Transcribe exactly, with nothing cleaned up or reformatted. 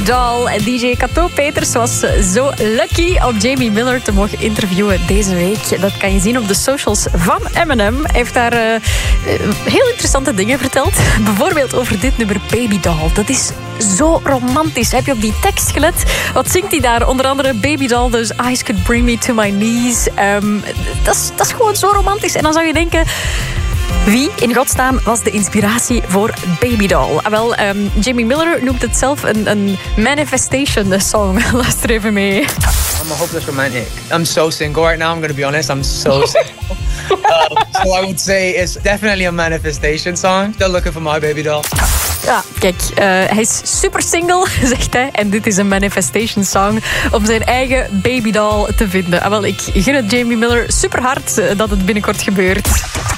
Doll. En D J Cato Peters was zo lucky om Jamie Miller te mogen interviewen deze week. Dat kan je zien op de socials van Eminem. Hij heeft daar uh, heel interessante dingen verteld. Bijvoorbeeld over dit nummer Baby Doll. Dat is zo romantisch. Heb je op die tekst gelet? Wat zingt hij daar? Onder andere Baby Doll, dus Eyes Could Bring Me To My Knees. Um, dat, is, dat is gewoon zo romantisch. En dan zou je denken... Wie in godsnaam was de inspiratie voor Baby Doll? Ah, wel, um, Jamie Miller noemt het zelf een, een manifestation song. Luister even mee. I'm a hopeless romantic. I'm so single right now, I'm going to be honest. I'm so single. uh, so I would say it's definitely a manifestation song. Still looking for my baby doll. Ja, kijk, uh, hij is super single, zegt hij. En dit is een manifestation song om zijn eigen baby doll te vinden. Ah, wel, ik gun het Jamie Miller super hard dat het binnenkort gebeurt.